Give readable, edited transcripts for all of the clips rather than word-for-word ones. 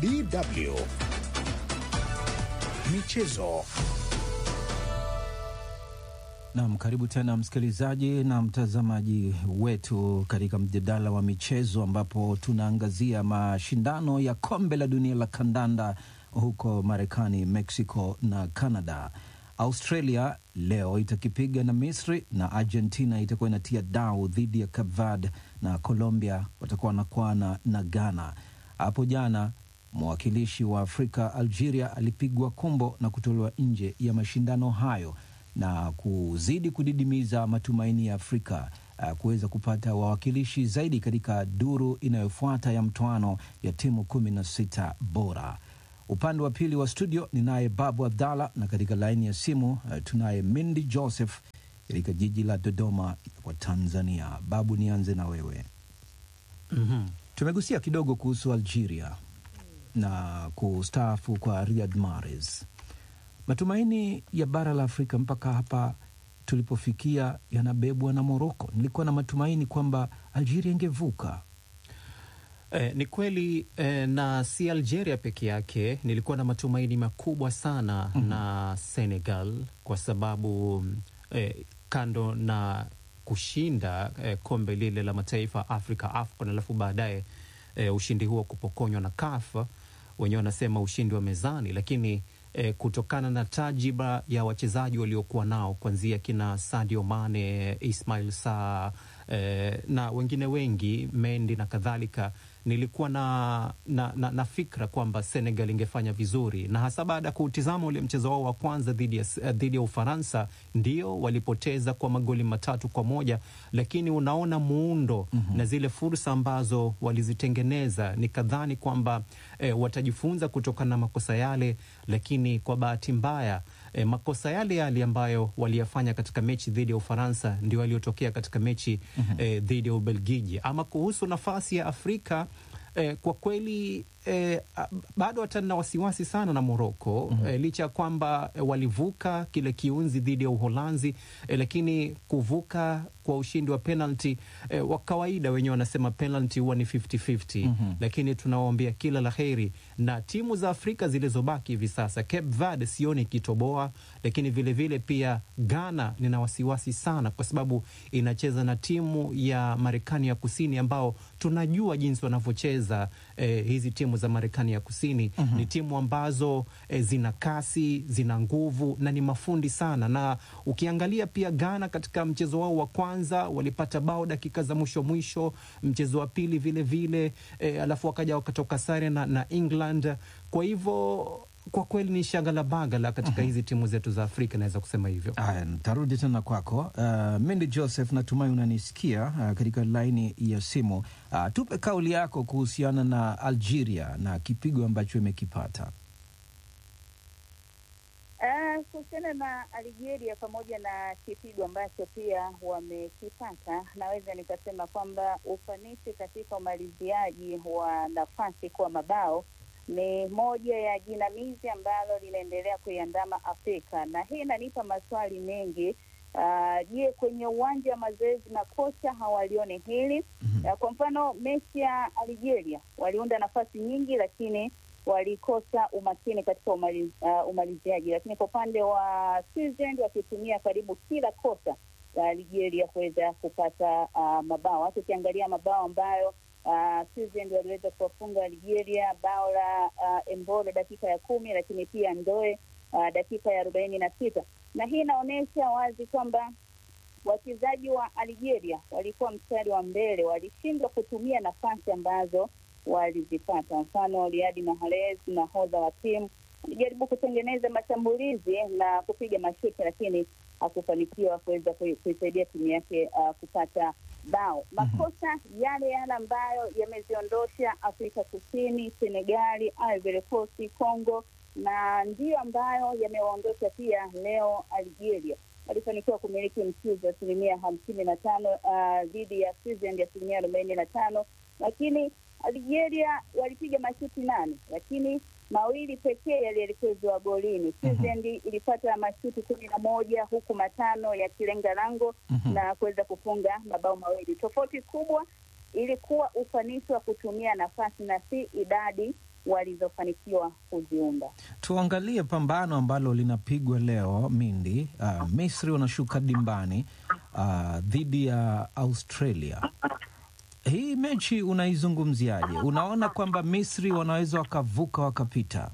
DW Michezo. Naam, karibu tena msikilizaji na mtazamaji wetu katika mjadala wa michezo, ambapo tunaangazia mashindano ya kombe la dunia la kandanda huko Marekani, Mexico na Canada. Australia leo itakipiga na Misri, na Argentina itakuwa inatia dau dhidi ya Cape Verde, na Colombia watakuwa wanakwana na Ghana. Hapo jana mwakilishi wa Afrika Algeria alipigwa kombo na kutolewa nje ya mashindano hayo, na kuzidi kudidimiza matumaini ya Afrika kuweza kupata wawakilishi zaidi katika duru inayofuata ya mtoano ya timu 16 bora. Upande wa pili wa studio ninaye Babu Abdalla, na katika laini ya simu tunaye Mindy Joseph katika jiji la Dodoma kwa Tanzania. Babu, nianze na wewe. Tumegusia kidogo kuhusu Algeria na kustaafu kwa Riyad Mahrez. Matumaini ya bara la Afrika mpaka hapa tulipofikia yanabebwa na Morocco. Nilikuwa na matumaini kwamba Algeria ingevuka. Ni kweli, na si Algeria peke yake. Nilikuwa na matumaini makubwa sana na Senegal, kwa sababu kando na kushinda kombe lile la mataifa Afrika AFCON, alafu baadaye ushindi huo kupokonywa na CAF, wenyewe wanasema ushindi wa mezani, lakini kutokana na tajiba ya wachezaji waliokuwa nao kuanzia kina Sadio Mane, Ismail Sarr na wengine wengi, Mendy na kadhalika, nilikuwa na fikra kwamba Senegal ingefanya vizuri, na hasa baada ya kutizama ule mchezo wao wa kwanza dhidi ya Ufaransa. Ndio walipoteza kwa magoli 3-1, lakini unaona muundo na zile fursa ambazo walizitengeneza, nikadhani kwamba watajifunza kutokana na makosa yale, lakini kwa bahati mbaya makosa yale ambayo waliyafanya katika mechi dhidi ya Ufaransa ndio waliotokea katika mechi dhidi ya Ubelgiji. Ama kuhusu nafasi ya Afrika, kwa kweli bado hata na wasiwasi sana na Morocco, licha ya kwamba walivuka kile kiunzi dhidi ya Uholanzi, lakini kuvuka kwa ushindi wa penalty wa kawaida, wenyewe wanasema penalty huwa ni 50-50, lakini tunawaombea kila laheri. Na timu za Afrika zilizobaki hivi sasa, Cape Verde sioni kitoboa, lakini vile vile pia Ghana nina wasiwasi sana, kwa sababu inacheza na timu ya Marekani ya Kusini, ambao tunajua jinsi wanavyocheza. Hizi timu za Marekani ya Kusini ni timu ambazo zina kasi, zina nguvu na ni mafundi sana. Na ukiangalia pia Ghana katika mchezo wao wa kwanza walipata bao dakika za mwisho, mchezo wa pili vile vile, alafu wakaja wakatoka sare na England. Kwa hivyo kwa kweli ni shagala bagala katika hizi timu zetu za Afrika, naweza kusema hivyo. Haya, tarudi tena kwako. Mindy Joseph, natumai unanisikia katika laini ya simu. Tupe kauli yako kuhusiana na Algeria na kipigo ambacho imekipata. Kuhusiana na Algeria pamoja na kipigo ambacho pia wamekipata, naweza nikasema kwamba ufanisi katika umaliziaji wa nafasi kwa mabao ni moja ya jinamizi ambalo linaendelea kuiandama Afrika, na hii inanipa maswali mengi. Je, kwenye uwanja wa mazoezi makocha hawalioni hili? Kwa mfano mechi ya Algeria waliunda nafasi nyingi, lakini walikosa umakini katika umaliziaji. Lakini kwa upande wa Switzerland wakitumia karibu kila kosa la Algeria kuweza kupata mabao. Hata ukiangalia mabao ambayo Switzerland waliweza kuwafunga Algeria, bao la Embolo dakika ya 10, lakini pia Ndoe dakika ya 46. Na hii inaonyesha wazi kwamba wachezaji wa Algeria walikuwa mstari wa mbele, walishindwa kutumia nafasi ambazo walizipata. Mfano Riyad Mahrez, nahodha wa timu, alijaribu kutengeneza mashambulizi na kupiga mashuti, lakini hakufanikiwa kuweza kuisaidia timu yake kupata bao. Makosa yale ambayo yameziondosha Afrika Kusini, Senegali, Ivory Coast, Congo, na ndio ambayo yamewaondosha pia leo Algeria. Walifanikiwa kumiliki mchezo 55% dhidi ya Switzerland 45%, lakini Algeria walipiga mashuti 8, lakini mawili pekee yalielekezwa golini. Switzerland ilipata mashuti 11 huku 5 yakilenga lango na kuweza kufunga mabao mawili. Tofauti kubwa ilikuwa ufanisi wa kutumia nafasi na si idadi walizofanikiwa kuziunda. Tuangalie pambano ambalo linapigwa leo Mindi. Misri wanashuka dimbani dhidi ya Australia. Hii mechi unaizungumziaje? Unaona kwamba Misri wanaweza wakavuka wakapita?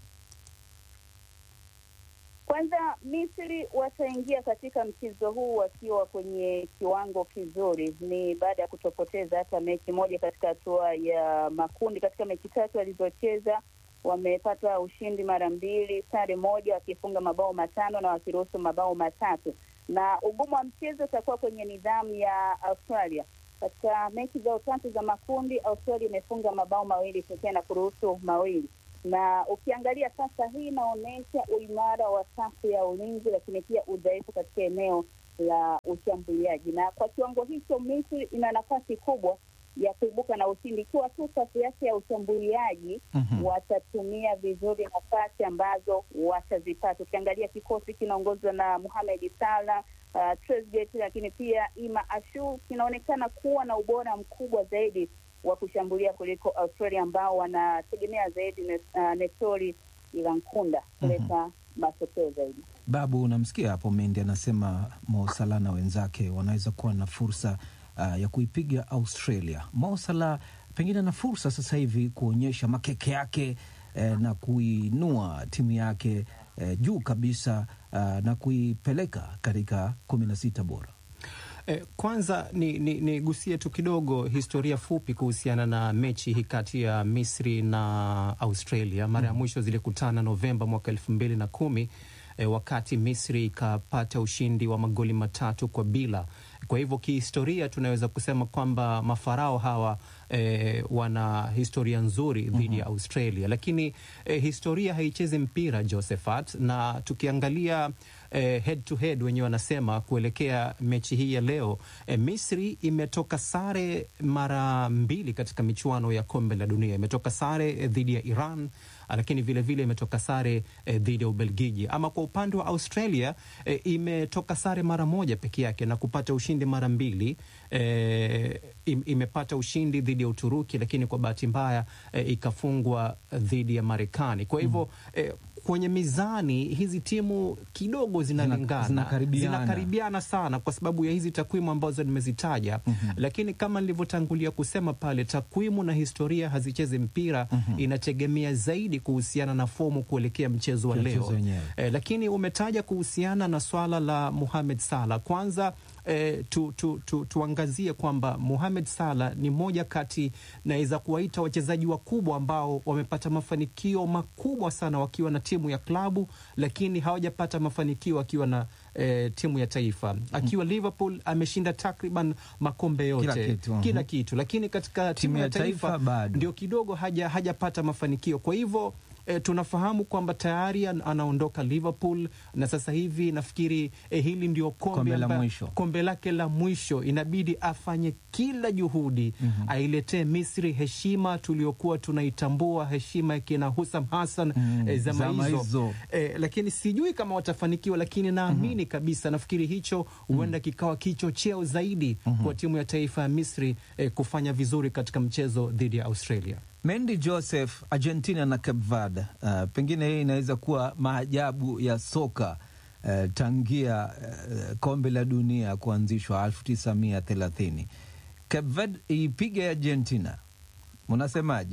Kwanza, Misri wataingia katika mchezo huu wakiwa kwenye kiwango kizuri. Ni baada ya kutopoteza hata mechi moja katika hatua ya makundi. Katika mechi 3 walizocheza wamepata ushindi mara 2, sare moja, wakifunga mabao 5 na wakiruhusu mabao 3. Na ugumu wa mchezo utakuwa kwenye nidhamu ya Australia. Katika mechi zao 3 za makundi, Australia imefunga mabao 2 pekee na kuruhusu 2. Na ukiangalia sasa, hii inaonyesha uimara wa safu ya ulinzi, lakini pia udhaifu katika eneo la ushambuliaji. Na kwa kiwango hicho, Misri ina nafasi kubwa ya kuibuka na ushindi ikiwa tu safu yake ya ushambuliaji watatumia vizuri nafasi ambazo watazipata. Ukiangalia kikosi kinaongozwa na Mohamed Salah, Trezeguet, lakini pia Ima Ashu, kinaonekana kuwa na ubora mkubwa zaidi wa kushambulia kuliko Australia ambao wanategemea zaidi Netori Ilankunda kuleta matokeo zaidi. Babu, unamsikia hapo Mendi anasema Mo Salah na wenzake wanaweza kuwa na fursa ya kuipiga Australia. Mo Salah pengine na fursa sasa hivi kuonyesha makeke yake na kuinua timu yake juu kabisa na kuipeleka katika 16 bora. Kwanza ni gusie tu kidogo historia fupi kuhusiana na mechi hii kati ya Misri na Australia. Mara ya mwisho zilikutana Novemba mwaka 2010, wakati Misri ikapata ushindi wa magoli 3-0. Kwa hivyo kihistoria tunaweza kusema kwamba mafarao hawa wana historia nzuri dhidi ya Australia, lakini historia haichezi mpira, Josephat, na tukiangalia head to head wenyewe wanasema kuelekea mechi hii ya leo, Misri imetoka sare mara 2 katika michuano ya kombe la dunia. Imetoka sare dhidi ya Iran, lakini vile vile imetoka sare dhidi ya Ubelgiji. Ama kwa upande wa Australia, imetoka sare mara 1 peke yake na kupata ushindi mara 2. Imepata ushindi dhidi ya Uturuki, lakini kwa bahati mbaya ikafungwa dhidi ya Marekani. Kwa hivyo kwenye mizani hizi timu kidogo zinakaribiana sana kwa sababu ya hizi takwimu ambazo nimezitaja. Lakini kama nilivyotangulia kusema pale, takwimu na historia hazichezi mpira. Inategemea zaidi kuhusiana na fomu kuelekea mchezo wa leo. Lakini umetaja kuhusiana na swala la Mohamed Salah. Kwanza tuangazie kwamba Mohamed Salah ni moja kati, naweza kuwaita wachezaji wakubwa ambao wamepata mafanikio makubwa sana wakiwa na timu ya klabu, lakini hawajapata mafanikio wakiwa na timu ya taifa. Akiwa Liverpool ameshinda takriban makombe yote, kila kitu, lakini katika timu ya taifa ndio kidogo hajapata mafanikio. Kwa hivyo tunafahamu kwamba tayari anaondoka Liverpool, na sasa hivi nafikiri hili ndio kombe lake la mwisho. Inabidi afanye kila juhudi ailetee Misri heshima tuliokuwa tunaitambua, heshima ya kina Hussam Hassan zama hizo. Lakini sijui kama watafanikiwa, lakini naamini kabisa, nafikiri hicho huenda kikawa kichocheo zaidi kwa timu ya taifa ya Misri kufanya vizuri katika mchezo dhidi ya Australia. Mendi Joseph, Argentina na Cape Verde, pengine hii inaweza kuwa maajabu ya soka tangia kombe la dunia kuanzishwa 1930. Cape Verde ipige Argentina, unasemaje?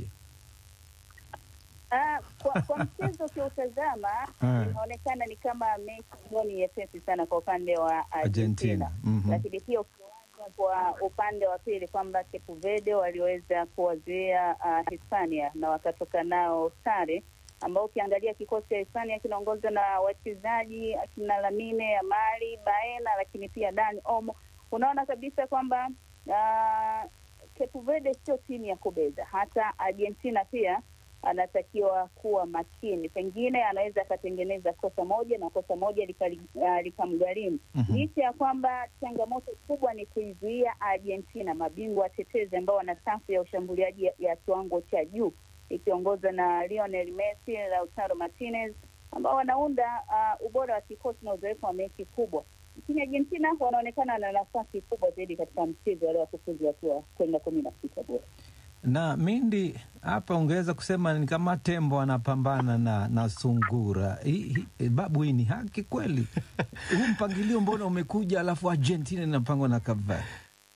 Kwa mchezo kiutazama inaonekana ni kama mechi ni nyepesi sana kwa upande wa Argentina. Lakini pia kwa upande wa pili kwamba Cape Verde waliweza kuwazuia Hispania na wakatoka nao sare, ambao ukiangalia kikosi cha Hispania kinaongozwa na wachezaji akina Lamine Yamal, Baena, lakini pia Dani Olmo. Unaona kabisa kwamba Cape Verde sio timu ya kubeza. Hata Argentina pia anatakiwa kuwa makini, pengine anaweza akatengeneza kosa moja likamgharimu. Licha ya kwamba changamoto kubwa ni kuizuia Argentina, mabingwa watetezi ambao wana safu ya ushambuliaji ya kiwango cha juu ikiongozwa na Lionel Messi, Lautaro Martinez, ambao wanaunda ubora wa kikosi na uzoefu wa mechi kubwa. Lakini Argentina wanaonekana na nafasi kubwa zaidi katika mchezo wa leo kufuzu hatua kwenda 16 bora. Na Mindi, hapa ungeweza kusema ni kama tembo anapambana na sungura. Babu, hii ni haki kweli? Huu mpangilio mbona umekuja alafu Argentina inapangwa na Cape Verde?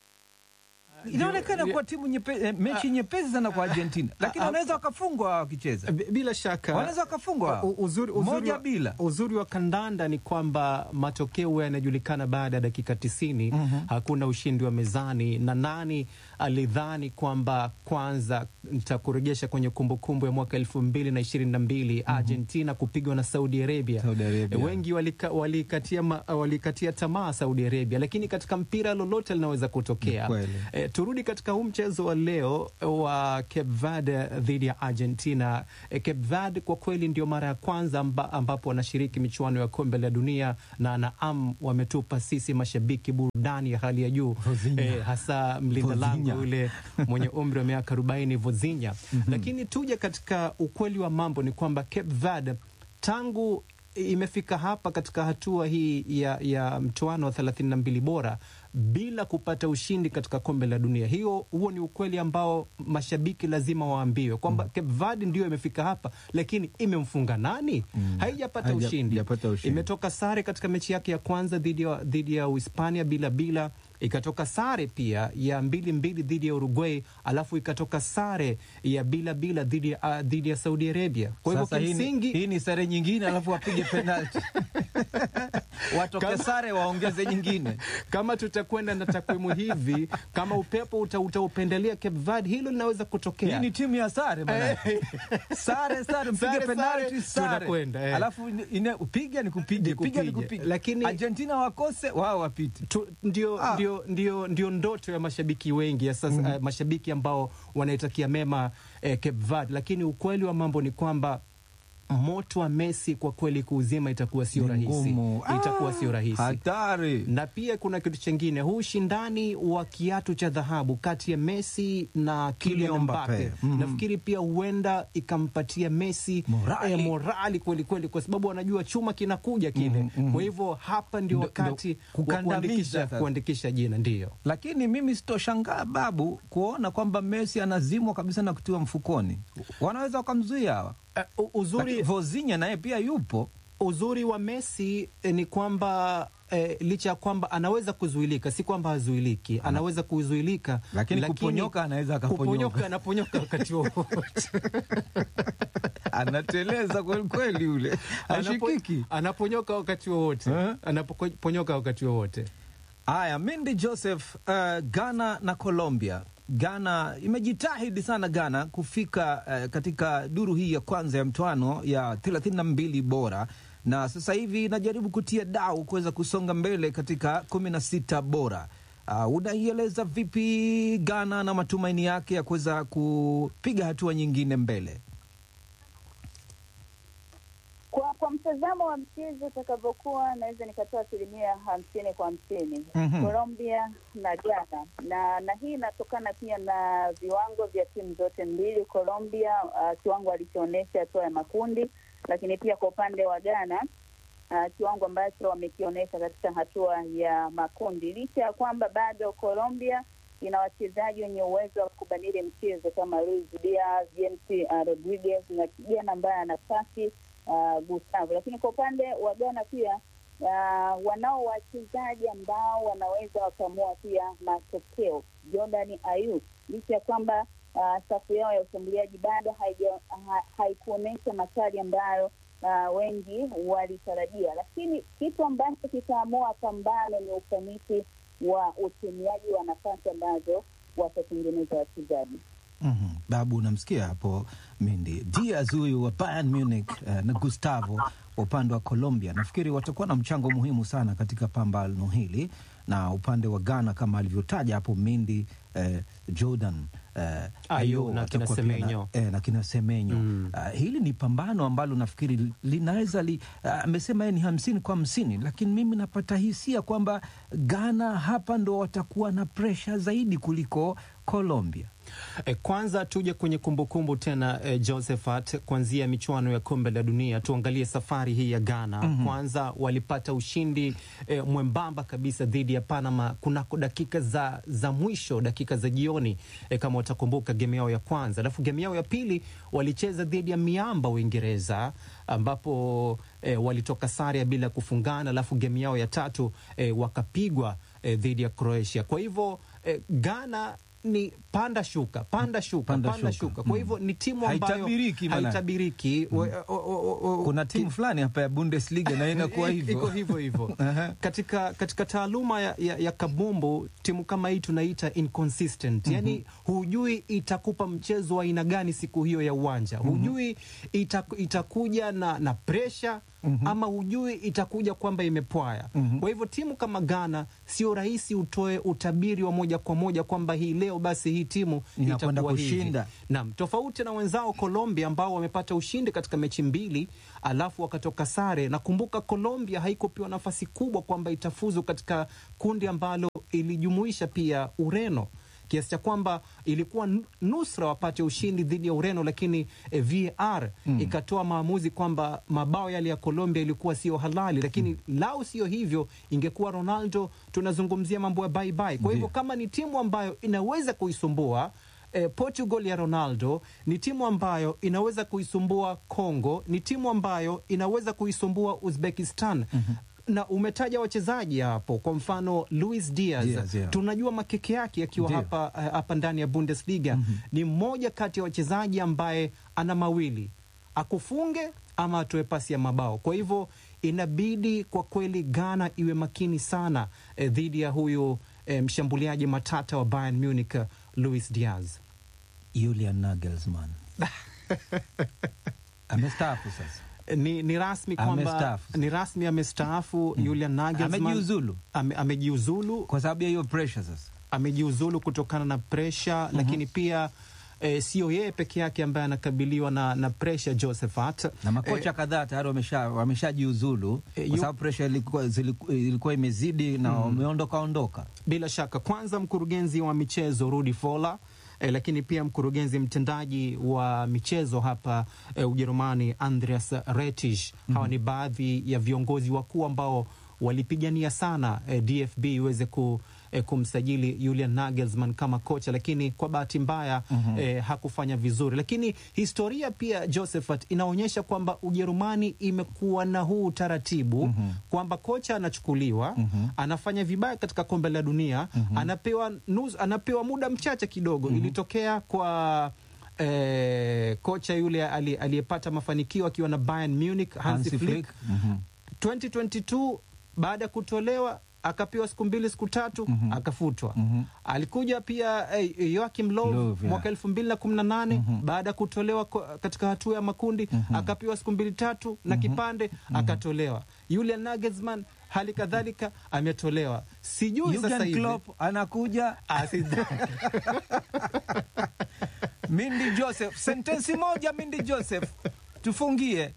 Inaonekana kuwa timu mechi nyepesi sana kwa Argentina, lakini wanaweza wakafungwa wakicheza. Bila shaka wanaweza wakafungwa moja bila. Uzuri wa kandanda ni kwamba matokeo yanajulikana baada ya dakika 90. Hakuna ushindi wa mezani, na nani alidhani kwamba kwanza nitakurejesha kwenye kumbukumbu ya mwaka 2022 Argentina kupigwa na Saudi Arabia. Wengi walikatia tamaa Saudi Arabia, lakini katika mpira lolote linaweza kutokea. Turudi katika huu mchezo wa leo wa Cape Verde dhidi ya Argentina. Cape Verde kwa kweli ndio mara ya kwanza ambapo wanashiriki michuano ya kombe la dunia, na wametupa sisi mashabiki burudani ya hali ya juu, hasa mlinda lango yule mwenye umri wa miaka 40 Vozinha. Lakini tuje katika ukweli wa mambo ni kwamba Cape Verde tangu imefika hapa katika hatua hii ya mchuano wa 32 bora bila kupata ushindi katika kombe la dunia. Huo ni ukweli ambao mashabiki lazima waambiwe kwamba Cape Verde ndio imefika hapa, lakini imemfunga nani? Haijapata ushindi. Imetoka sare katika mechi yake ya kwanza dhidi ya Uhispania bila, ikatoka sare pia ya 2-2 dhidi ya Uruguay, alafu ikatoka sare ya bila dhidi ya Saudi Arabia. Kwa hivyo kimsingi hii ni sare nyingine, alafu wapige penalti watoke sare waongeze nyingine. Kama tutakwenda na takwimu hivi, kama upepo utaupendelea Cape Verde, hilo linaweza kutokea. Hii ni timu ya sare bana. Sare mpige penalti sare. Alafu upiga ni kupige, piga ni kupige. Lakini Argentina wakose, wao wapite. Ndio ndoto ya mashabiki wengi ya sasa, mashabiki ambao wanaitakia mema Cape Verde, lakini ukweli wa mambo ni kwamba moto wa Messi kwa kweli kuuzima itakuwa sio rahisi. Itakuwa sio rahisi. Hatari. Na pia kuna kitu chingine, huu ushindani wa kiatu cha dhahabu kati ya Messi na Kylian Mbappe. Nafikiri pia huenda ikampatia Messi morali kweli kweli, kwa sababu wanajua chuma kinakuja kile. Kwa hivyo hapa ndio wakati kuandikisha jina ndio. Lakini mimi sitoshangaa Babu kuona kwamba Messi anazimwa kabisa na kutiwa mfukoni. Wanaweza wakamzuia hawa. Vozinha naye pia yupo. Uzuri wa Messi ni kwamba licha ya kwamba anaweza kuzuilika, si kwamba hazuiliki, anaweza kuzuilika, lakini kuponyoka anaweza akaponyoka. Anaponyoka wakati wowote. Anateleza kweli kweli yule. Ashikiki. Anaponyoka wakati wowote. Anaponyoka wakati wowote. Haya, Mindi Joseph, Ghana na Colombia. Ghana imejitahidi sana kufika katika duru hii ya kwanza ya mtoano ya 32 bora, na sasa hivi inajaribu kutia dau kuweza kusonga mbele katika 16 bora. Unaieleza vipi Ghana na matumaini yake ya kuweza kupiga hatua nyingine mbele? Kwa mtazamo wa mchezo utakavyokuwa, naweza nikatoa 50% kwa 50 Colombia na Ghana, na hii inatokana pia na viwango vya timu zote mbili. Colombia kiwango alichoonyesha hatua ya makundi, lakini pia kwa upande wa Ghana kiwango ambacho wamekionyesha katika hatua ya makundi, licha ya kwamba bado Colombia ina wachezaji wenye uwezo wa kubadili mchezo kama Luis Diaz, James Rodriguez na kijana ambaye ana kasi Gustavo. Lakini kwa upande wa Ghana pia wanao wachezaji ambao wanaweza wakaamua pia matokeo. Jordan Ayew, licha ya kwamba safu yao ya ushambuliaji bado haikuonyesha makali ambayo wengi walitarajia, lakini kitu ambacho kitaamua pambano ni ufanisi wa utumiaji wa nafasi ambazo watatengeneza wachezaji. Babu, unamsikia hapo Mindi. Diaz huyu wa Bayern Munich na Gustavo upande wa Colombia, nafikiri watakuwa na mchango muhimu sana katika pambano hili. Na upande wa Ghana kama alivyotaja hapo Mindi, Jordan Ayew na kina Semenyo na kina Semenyo. Hili ni pambano ambalo nafikiri linaweza amesema ni 50 kwa 50, lakini mimi napata hisia kwamba Ghana hapa ndo watakuwa na pressure zaidi kuliko Colombia. Kwanza tuje kwenye kumbukumbu tena, Josephat, kuanzia michuano ya kombe la dunia, tuangalie safari hii ya Ghana. Kwanza walipata ushindi mwembamba kabisa dhidi ya Panama kunako dakika za mwisho, dakika za jioni, kama utakumbuka game yao ya kwanza. Alafu game yao ya pili walicheza dhidi ya miamba Uingereza, ambapo walitoka sare bila kufungana. Alafu game yao ya tatu wakapigwa dhidi ya Croatia. Kwa hivyo Ghana ni panda shuka. Kwa hivyo ni timu ambayo haitabiriki. Kuna timu fulani hapa ya Bundesliga na inakuwa hivyo. Iko hivyo. Katika taaluma ya kabumbu, timu kama hii tunaita inconsistent. Yani hujui itakupa mchezo wa aina gani siku hiyo ya uwanja. Hujui itakuja na pressure ama hujui itakuja kwamba imepwaya. Kwa hivyo timu kama Ghana sio rahisi utoe utabiri wa moja kwa moja kwamba hii leo basi hii timu itakuwa kushinda. Naam, tofauti na wenzao Colombia ambao wamepata ushindi katika mechi mbili alafu wakatoka sare. Nakumbuka Colombia haikupewa nafasi kubwa kwamba itafuzu katika kundi ambalo ilijumuisha pia Ureno, kiasi cha kwamba ilikuwa nusra wapate ushindi dhidi ya Ureno, lakini VAR ikatoa maamuzi kwamba mabao yale ya Colombia ilikuwa sio halali, lakini lao sio hivyo, ingekuwa Ronaldo, tunazungumzia mambo ya bye bye. Kwa hivyo kama ni timu ambayo inaweza kuisumbua Portugal ya Ronaldo, ni timu ambayo inaweza kuisumbua Congo, ni timu ambayo inaweza kuisumbua Uzbekistan. Na umetaja wachezaji hapo, kwa mfano Luis Diaz, tunajua makeke yake akiwa hapa ndani ya Bundesliga. Ni mmoja kati ya wachezaji ambaye ana mawili, akufunge ama atoe pasi ya mabao. Kwa hivyo inabidi kwa kweli Ghana iwe makini sana dhidi ya huyu mshambuliaji matata wa Bayern Munich, Luis Diaz. Julian Nagelsmann amestaafu sasa. Ni rasmi kwamba amestaafu. Julian Nagelsmann amejiuzulu kwa sababu ya hiyo pressure. Sasa amejiuzulu kutokana na pressure, lakini pia sio yeye peke yake ambaye anakabiliwa na pressure, Josephat, na makocha kadhaa tayari wameshajiuzulu kwa sababu pressure ilikuwa imezidi na wameondoka. Bila shaka, kwanza mkurugenzi wa michezo Rudi Voller, lakini pia mkurugenzi mtendaji wa michezo hapa Ujerumani Andreas Rettich. Hawa ni baadhi ya viongozi wakuu ambao walipigania sana DFB iweze kumsajili Julian Nagelsmann kama kocha, lakini kwa bahati mbaya hakufanya vizuri. Lakini historia pia, Josephat, inaonyesha kwamba Ujerumani imekuwa na huu taratibu kwamba kocha anachukuliwa, anafanya vibaya katika kombe la dunia, anapewa muda mchache kidogo. Ilitokea kwa kocha yule aliyepata mafanikio akiwa na Bayern Munich, Hansi Flick. 2022 baada ya kutolewa akapewa siku mbili siku tatu akafutwa. Alikuja pia Joachim Löw mwaka 2018 baada ya kutolewa katika hatua ya makundi akapewa siku mbili tatu na kipande akatolewa. Julian Nagelsmann hali kadhalika ametolewa. Sijui sasa hivi Klopp anakuja Mindy Joseph, sentensi moja Mindy Joseph, tufungie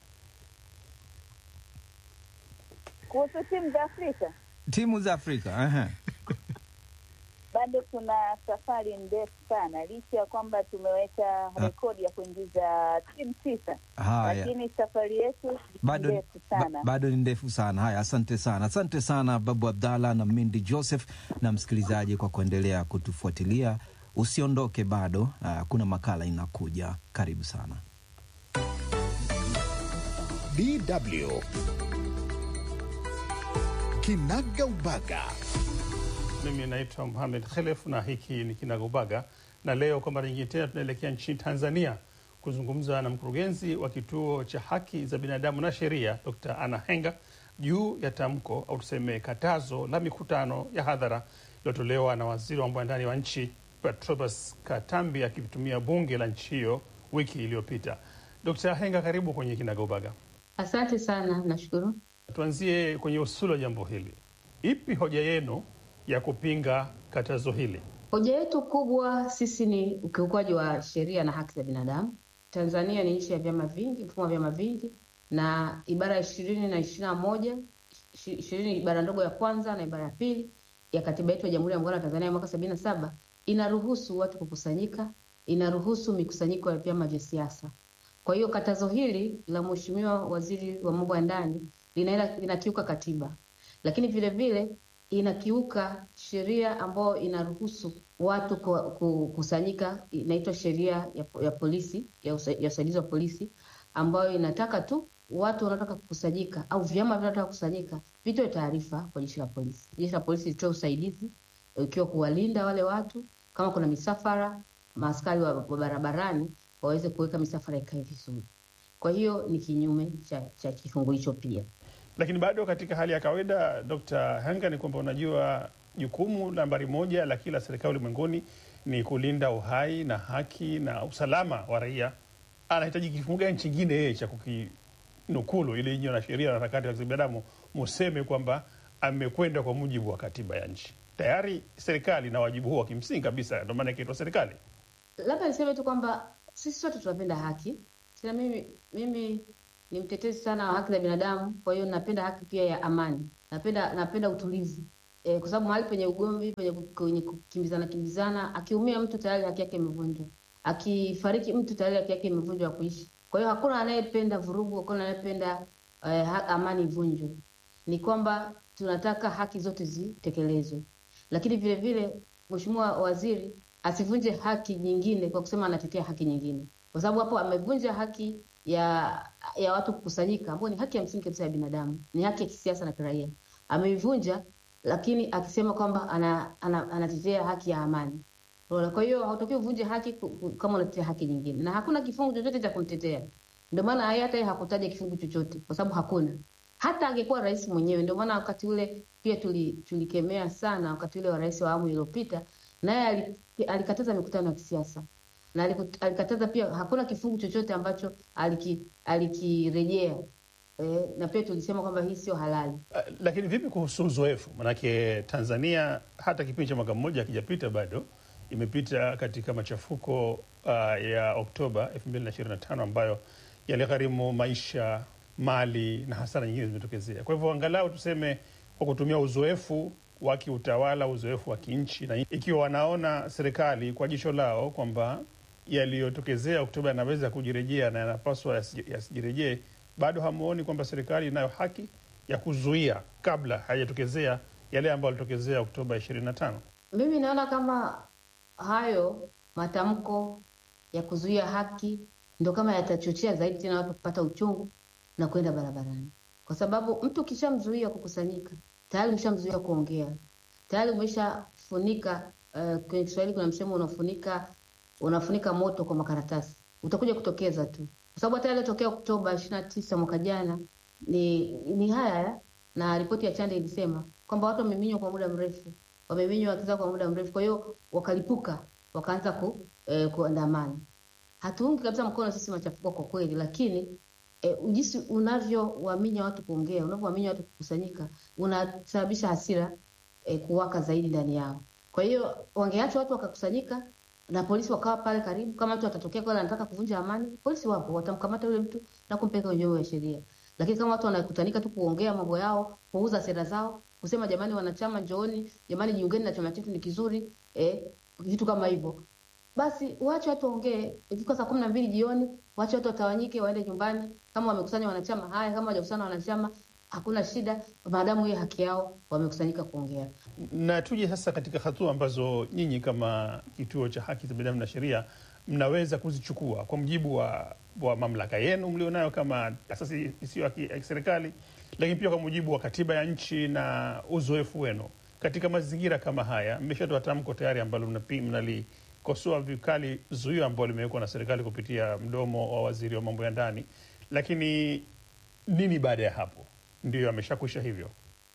kuhusu timu za Afrika. Bado kuna safari ndefu sana, licha ya kwamba tumeweka rekodi ya kuingiza timu 9, lakini safari yetu ndefu sana. Bado ni ndefu sana. Haya, asante sana Babu Abdalla na Mindy Joseph na msikilizaji kwa kuendelea kutufuatilia. Usiondoke, bado kuna makala inakuja. Karibu sana. DW Kinagaubaga. Mimi naitwa Mohamed Khelef na hiki ni Kinagaubaga, na leo kwa mara nyingine tena tunaelekea nchini Tanzania kuzungumza na mkurugenzi wa kituo cha haki za binadamu na sheria Dr. Anna Henga juu ya tamko au tuseme katazo la mikutano ya hadhara iliyotolewa na waziri wa mambo ya ndani wa nchi Patrobas Katambi akitumia bunge la nchi hiyo wiki iliyopita. Dr. Henga, karibu kwenye Kinagaubaga. Asante sana, nashukuru. Tuanzie kwenye usuli wa jambo hili. Ipi hoja yenu ya kupinga katazo hili? Hoja yetu kubwa sisi ni ukiukwaji wa sheria na haki za binadamu. Tanzania ni nchi ya vyama vingi, mfumo wa vyama vingi, na ibara ya 20 na 21, 20 ibara ndogo ya kwanza na ibara ya pili ya katiba yetu ya Jamhuri ya Muungano wa Tanzania mwaka 77 inaruhusu watu kukusanyika inaruhusu mikusanyiko ya vyama vya siasa. Kwa hiyo katazo hili la Mheshimiwa Waziri wa Mambo ya Ndani linakiuka katiba, lakini vile vile inakiuka sheria ambayo inaruhusu watu kukusanyika, inaitwa sheria ya polisi ya usaidizi wa polisi, ambayo inataka tu watu wanataka kukusanyika au vyama vinataka kukusanyika vitoe taarifa kwa jeshi la polisi. Jeshi la polisi litoe usaidizi ikiwa kuwalinda wale watu, kama kuna misafara, maaskari wa barabarani waweze kuweka misafara ikae vizuri. Kwa hiyo ni kinyume cha kifungu hicho pia. Lakini bado katika hali ya kawaida, Dr. Hanga, ni kwamba unajua jukumu nambari moja la kila serikali ulimwenguni ni kulinda uhai na haki na usalama wa raia. Anahitaji kifungu gani chingine yeye cha kukinukulu ili nyinyi na sheria na harakati za binadamu museme kwamba amekwenda kwa mujibu wa katiba ya nchi? Tayari serikali na wajibu huo kimsingi kabisa, ndio maana inaitwa serikali. Labda niseme tu kwamba sisi sote tunapenda haki. Sina mimi ni mtetezi sana wa haki za binadamu, kwa hiyo napenda haki pia ya amani. Napenda utulivu. Kwa sababu mahali penye ugomvi, penye kukimbizana, akiumia mtu tayari haki yake imevunjwa. Akifariki mtu tayari haki yake imevunjwa kuishi. Kwa hiyo hakuna anayependa vurugu, hakuna anayependa amani ivunjwe. Ni kwamba tunataka haki zote zitekelezwe. Lakini vile vile Mheshimiwa Waziri asivunje haki nyingine kwa kusema anatetea haki nyingine. Kwa sababu hapo amevunja haki ya watu kukusanyika, ambayo ni haki ya msingi kabisa ya binadamu, ni haki ya kisiasa na kiraia. Ameivunja, lakini akisema kwamba anatetea haki ya amani. Kwa hiyo hautakiwi uvunje haki kama unatetea haki nyingine, na hakuna kifungu chochote cha kumtetea. Ndio maana hata yeye hakutaja kifungu chochote, kwa sababu hakuna. Hata angekuwa rais mwenyewe. Ndio maana wakati ule pia tulikemea sana, wakati ule wa rais wa awamu iliyopita, naye alikataza mikutano ya kisiasa. Na alikataza pia, hakuna kifungu chochote ambacho alikirejea. Na pia tulisema kwamba hii sio halali. Lakini vipi kuhusu uzoefu? Manake Tanzania hata kipindi cha mwaka mmoja hakijapita bado, imepita katika machafuko ya Oktoba 2025 ambayo yaligharimu maisha, mali na hasara nyingine zimetokezea. Kwa hivyo angalau tuseme kwa kutumia uzoefu wa kiutawala, uzoefu wa kinchi, na ikiwa wanaona serikali kwa jicho lao kwamba yaliyotokezea Oktoba yanaweza kujirejea na yanapaswa yasijirejee, bado hamuoni kwamba serikali inayo haki ya kuzuia kabla hayatokezea yale ambayo yalitokezea Oktoba 25? Mimi naona kama hayo matamko ya kuzuia haki ndio kama yatachochea zaidi tena watu kupata uchungu na kwenda barabarani. Kwa sababu mtu kishamzuia kukusanyika, tayari umeshamzuia kuongea. Tayari umeshafunika, kwenye Kiswahili kuna msemo unafunika moto kwa makaratasi. Utakuja kutokeza tu. Kwa sababu hata yaliyotokea Oktoba 29 mwaka jana ni haya, na ripoti ya Chande ilisema kwamba watu wameminywa kwa muda mrefu. Wameminywa haki zao kwa muda mrefu. Kwa hiyo wakalipuka, wakaanza kuandamana. Hatuungi kabisa mkono sisi machafuko kwa kweli, lakini jinsi unavyowaminya watu kuongea, unavyowaminya watu kukusanyika, unasababisha hasira kuwaka zaidi ndani yao. Kwa hiyo wangeacha watu wakakusanyika na polisi wakawa pale karibu. Kama mtu atatokea kwa anataka kuvunja amani, polisi wapo, watamkamata yule mtu na kumpeleka kwenye vyombo vya sheria. Lakini kama watu wanakutanika tu kuongea mambo yao, kuuza sera zao, kusema jamani wanachama njooni, jamani jiungeni na chama chetu ni kizuri, vitu kama hivyo, basi waache watu waongee. Ikifika saa 12 jioni, waache watu watawanyike waende nyumbani. Kama wamekusanya wanachama, haya. Kama hawajakusanya wanachama, hakuna shida, maadamu hiyo haki yao, wamekusanyika kuongea. Na tuje sasa katika hatua ambazo nyinyi kama Kituo cha Haki za Binadamu na Sheria mnaweza kuzichukua kwa mujibu wa mamlaka yenu mlionayo kama asasi isiyo ya serikali, lakini pia kwa mujibu wa katiba ya nchi na uzoefu wenu katika mazingira kama haya. Mmeshatoa tamko tayari ambalo mnalikosoa vikali zuio ambalo limewekwa na serikali kupitia mdomo wa waziri wa mambo ya ndani, lakini nini baada ya hapo? Ndio ameshakwisha hivyo?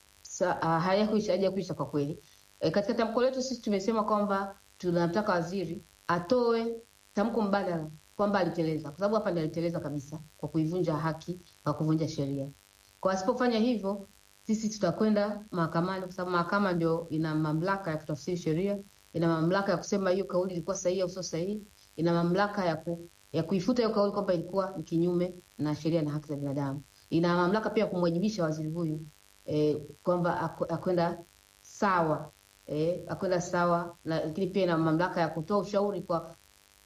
Hajakwisha kwa kweli. Katika tamko letu sisi tumesema kwamba tunataka waziri atoe tamko mbadala kwamba aliteleza, kwa sababu hapa ndio aliteleza kabisa kwa kuivunja haki na kuvunja sheria. Kwa asipofanya hivyo, sisi tutakwenda mahakamani, kwa sababu mahakama ndio ina mamlaka ya kutafsiri sheria, ina mamlaka ya kusema hiyo kauli ilikuwa sahihi au sio sahihi, ina mamlaka ya kuifuta hiyo kauli kwamba ilikuwa ni kinyume na sheria na haki za binadamu. Ina mamlaka pia kumwajibisha waziri huyu kwamba akwenda sawa, lakini pia ina mamlaka ya kutoa ushauri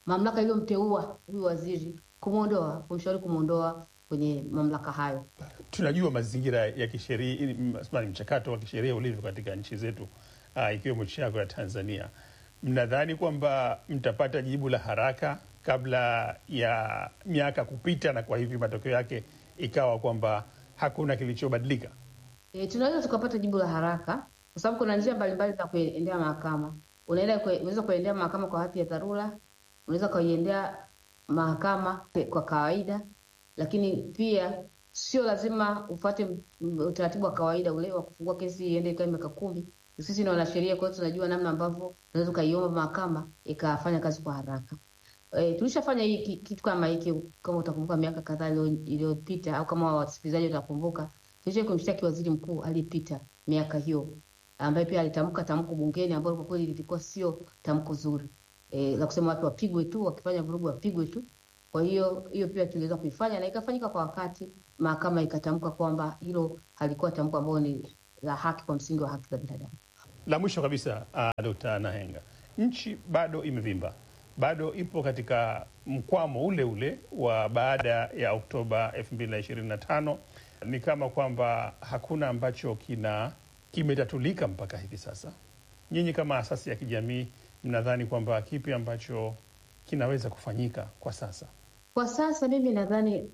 mamlaka iliyomteua huyu waziri kumshauri kumuondoa kwenye mamlaka hayo. Tunajua mazingira ya kisheria, mchakato wa kisheria ulivyo katika nchi zetu, ikiwemo nchi yako ya Tanzania. Mnadhani kwamba mtapata jibu la haraka kabla ya miaka kupita, na kwa hivi matokeo yake ikawa kwamba hakuna kilichobadilika? Tunaweza tukapata jibu la haraka kwa sababu kuna njia mbalimbali za kuendea mahakama. Unaweza kuendea mahakama kwa hati ya dharura, unaweza kuiendea mahakama kwa kawaida, lakini pia sio lazima ufuate utaratibu wa kawaida ule wa kufungua kesi iende kama miaka 10. Sisi ni wanasheria, kwa hiyo tunajua namna ambavyo tunaweza kaiomba mahakama ikafanya kazi kwa haraka. Tulishafanya hii kitu kama hiki, kama utakumbuka miaka kadhaa iliyopita, au kama wasikilizaji watakumbuka, tulisha kumshtaki waziri mkuu aliyepita miaka hiyo, ambaye pia alitamka tamko bungeni ambalo kwa kweli lilikuwa sio tamko zuri, la kusema watu wapigwe tu, wakifanya vurugu wapigwe tu. Kwa hiyo pia tuliweza kuifanya na ikafanyika kwa wakati, mahakama ikatamka kwamba hilo halikuwa tamko ambalo ni la haki kwa msingi wa haki za binadamu. La mwisho kabisa, Dr. Anna Henga, nchi bado imevimba, bado ipo katika mkwamo ule ule wa baada ya Oktoba 2025. Ni kama kwamba hakuna ambacho kimetatulika mpaka hivi sasa. Nyinyi kama asasi ya kijamii mnadhani kwamba kipi ambacho kinaweza kufanyika kwa sasa? Kwa sasa mimi nadhani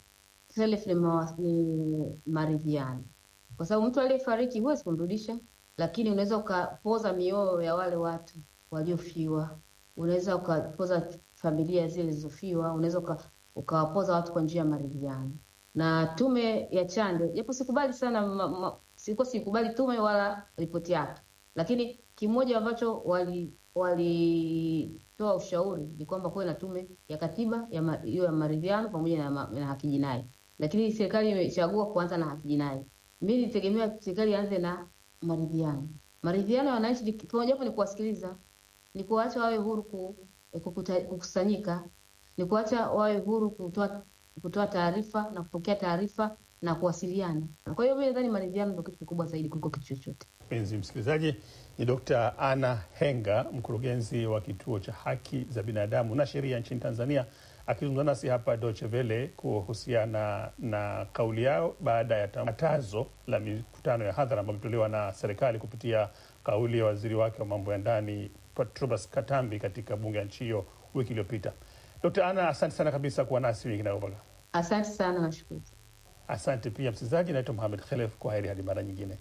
ni maridhiano, kwa sababu mtu aliyefariki huwezi kumrudisha, lakini unaweza ukapoza mioyo ya wale watu waliofiwa, unaweza ukapoza familia zile zilizofiwa, unaweza ukawapoza watu kwa njia ya maridhiano. Na tume ya Chande, japo sikubali sana sikubali tume wala ripoti yake, lakini kimoja ambacho walitoa ushauri ni kwamba kuwe na tume ya katiba hiyo ya maridhiano pamoja na haki jinai, lakini serikali imechagua kuanza na haki jinai. Mimi nitegemea serikali ianze na maridhiano. Maridhiano ya wananchi japo ni kuwasikiliza, ni kuacha wawe huru kukusanyika, ni kuacha wawe huru kutoa taarifa na kupokea taarifa na kuwasiliana. Kwa hiyo mimi nadhani maridhiano ndio kitu kikubwa zaidi kuliko kitu chochote. Mpenzi msikilizaji, ni Dr. Anna Henga, mkurugenzi wa Kituo cha Haki za Binadamu na Sheria nchini Tanzania, akizungumza nasi hapa Deutsche Welle kuhusiana na kauli yao baada ya tangazo la mikutano ya hadhara ambayo imetolewa na serikali kupitia kauli ya waziri wake wa mambo ya ndani Patrobas Katambi katika bunge la nchi hiyo wiki iliyopita. Dr. Anna, asante sana kabisa kuwa nasi wiki inayobaga. Asante sana, nashukuru. Asante pia msikilizaji, naitwa Mohamed Khelef, kwa heri hadi mara nyingine.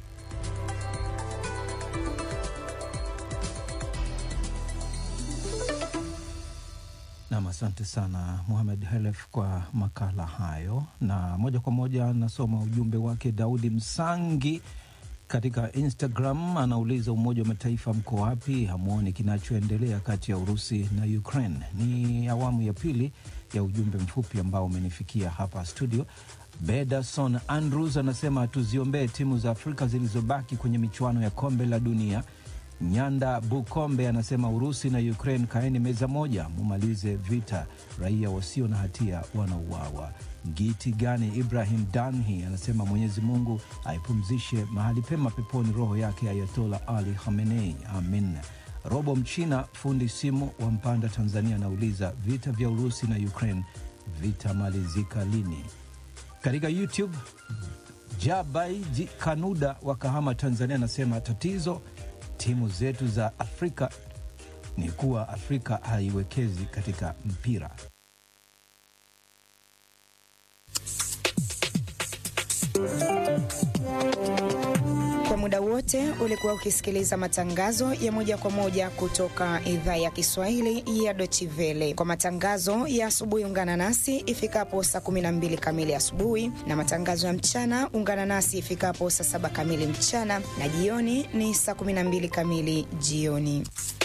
Nam, asante sana Mohamed Khelef kwa makala hayo. Na moja kwa moja nasoma ujumbe wake Daudi Msangi katika Instagram. Anauliza, Umoja wa Mataifa mko wapi? Hamuoni kinachoendelea kati ya Urusi na Ukraine? Ni awamu ya pili ya ujumbe mfupi ambao umenifikia hapa studio. Bederson Andrews anasema tuziombee timu za Afrika zilizobaki kwenye michuano ya kombe la dunia. Nyanda Bukombe anasema Urusi na Ukraine, kaeni meza moja, mumalize vita, raia wasio na hatia wanauawa. Giti Gani Ibrahim Danhi anasema Mwenyezi Mungu aipumzishe mahali pema peponi roho yake Ayatollah Ali Khamenei, amin. Robo Mchina fundi simu wa Mpanda Tanzania anauliza vita vya Urusi na Ukraine vitamalizika lini? Katika YouTube Jabaiji Kanuda wa Kahama Tanzania anasema tatizo timu zetu za Afrika ni kuwa Afrika haiwekezi katika mpira. Kwa muda wote ulikuwa ukisikiliza matangazo ya moja kwa moja kutoka idhaa ya Kiswahili ya Deutsche Welle. Kwa matangazo ya asubuhi ungana nasi ifikapo saa 12 kamili asubuhi, na matangazo ya mchana ungana nasi ifikapo saa 7 kamili mchana, na jioni ni saa 12 kamili jioni.